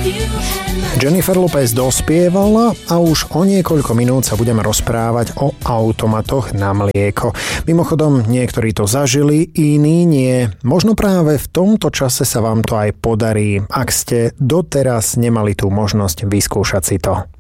Jennifer Lopez dospievala a už o niekoľko minút sa budeme rozprávať o automatoch na mlieko. Mimochodom, niektorí to zažili, iní nie. Možno práve v tomto čase sa vám to aj podarí, ak ste doteraz nemali tú možnosť vyskúšať si to.